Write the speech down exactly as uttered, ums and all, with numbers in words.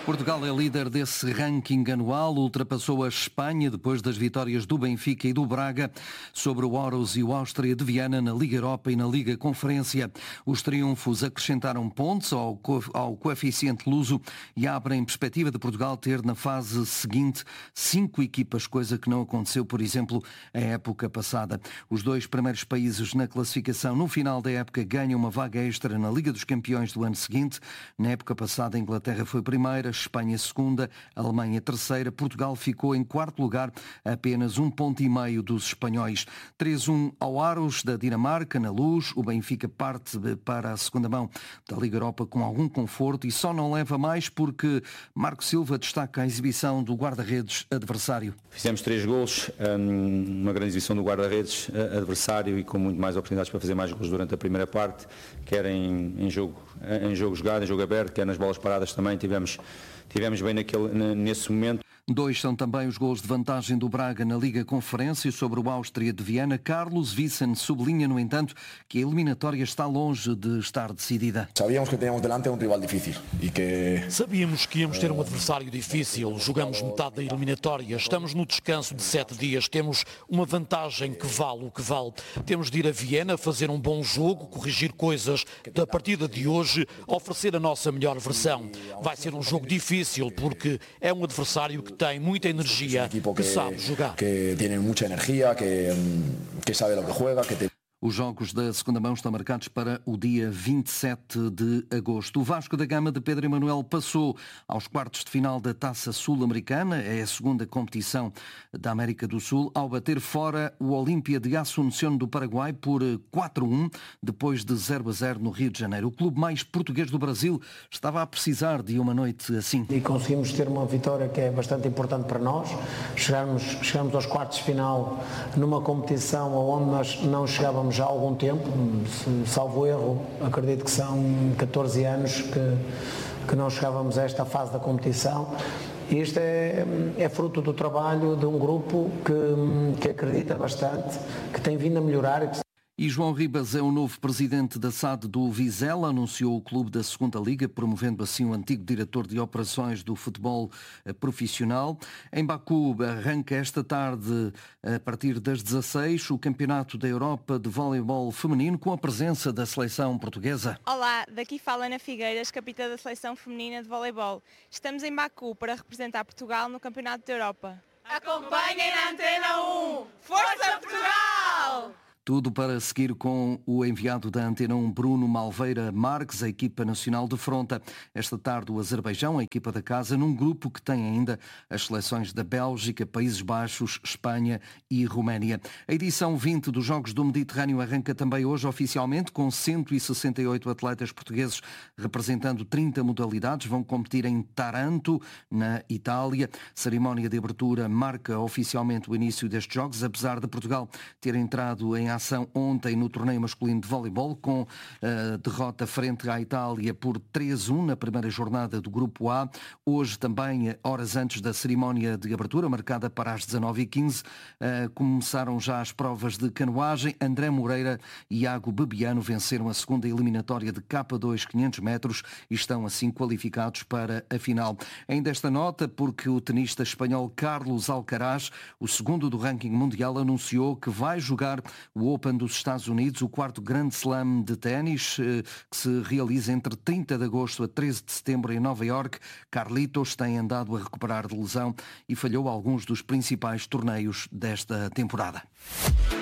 Portugal é líder desse ranking anual, ultrapassou a Espanha depois das vitórias do Benfica e do Braga sobre o Aros e o Áustria de Viana na Liga Europa e na Liga Conferência. Os triunfos acrescentaram pontos ao, co- ao coeficiente luso e abrem perspectiva de Portugal ter na fase seguinte cinco equipas, coisa que não aconteceu, por exemplo, a época passada. Os dois primeiros países na classificação no final da época ganham uma vaga extra na Liga dos Campeões do ano seguinte. Na época passada, a Inglaterra foi primeira, Espanha segunda, Alemanha terceira, Portugal ficou em quarto lugar, a apenas um ponto e meio dos espanhóis. três a um ao Aros da Dinamarca, na Luz. O Benfica parte para a segunda mão da Liga Europa com algum conforto e só não leva mais porque Marco Silva destaca a exibição do guarda-redes adversário. Fizemos três golos, uma grande exibição do guarda-redes adversário e com muito mais oportunidades para fazer mais golos durante a primeira parte, quer em, em, jogo, em jogo jogado, em jogo aberto, quer nas bolas paradas também. Tivemos, tivemos bem naquele, nesse momento. Dois são também os gols de vantagem do Braga na Liga Conferência sobre o Áustria de Viana. Carlos Vicen sublinha, no entanto, que a eliminatória está longe de estar decidida. Sabíamos que tínhamos delante um rival difícil e que... Sabíamos que íamos ter um adversário difícil. Jogamos metade da eliminatória. Estamos no descanso de sete dias. Temos uma vantagem que vale o que vale. Temos de ir a Viena, fazer um bom jogo, corrigir coisas da partida de hoje, oferecer a nossa melhor versão. Vai ser um jogo difícil porque é um adversário que tem muita energia, que, que sabe jogar. Que tem muita energia, que, que sabe o que juega, que tem... Os jogos da segunda mão estão marcados para o dia vinte e sete de agosto. O Vasco da Gama de Pedro Emanuel passou aos quartos de final da Taça Sul-Americana, é a segunda competição da América do Sul, ao bater fora o Olímpia de Asunción do Paraguai por quatro a um, depois de zero a zero no Rio de Janeiro. O clube mais português do Brasil estava a precisar de uma noite assim. E conseguimos ter uma vitória que é bastante importante para nós. Chegamos, chegamos aos quartos de final numa competição onde nós não chegávamos já há algum tempo, salvo erro, acredito que são catorze anos que, que não chegávamos a esta fase da competição. E isto é, é fruto do trabalho de um grupo que, que acredita bastante, que tem vindo a melhorar. E João Ribas é o novo presidente da S A D do Vizela, anunciou o clube da segunda Liga, promovendo assim o antigo diretor de operações do futebol profissional. Em Baku arranca esta tarde, a partir das dezasseis, o Campeonato da Europa de Voleibol Feminino, com a presença da seleção portuguesa. Olá, daqui fala Ana Figueiras, capitã da seleção feminina de voleibol. Estamos em Baku para representar Portugal no Campeonato da Europa. Acompanhem na Antena um! Força Portugal! Tudo para seguir com o enviado da Antena um, Bruno Malveira Marques, a equipa nacional de fronta. Esta tarde o Azerbaijão, a equipa da casa, num grupo que tem ainda as seleções da Bélgica, Países Baixos, Espanha e Roménia. A edição vinte dos Jogos do Mediterrâneo arranca também hoje oficialmente, com cento e sessenta e oito atletas portugueses representando trinta modalidades. Vão competir em Taranto, na Itália. Cerimónia de abertura marca oficialmente o início destes Jogos, apesar de Portugal ter entrado em ação ontem no torneio masculino de voleibol, com a derrota frente à Itália por três a um na primeira jornada do Grupo A. Hoje também, horas antes da cerimónia de abertura, marcada para as dezanove e quinze, começaram já as provas de canoagem. André Moreira e Iago Bebiano venceram a segunda eliminatória de K dois quinhentos metros e estão assim qualificados para a final. Ainda esta nota, porque o tenista espanhol Carlos Alcaraz, o segundo do ranking mundial, anunciou que vai jogar o Open dos Estados Unidos, o quarto Grand Slam de ténis, que se realiza entre trinta de agosto a treze de setembro em Nova Iorque. Carlitos tem andado a recuperar de lesão e falhou alguns dos principais torneios desta temporada.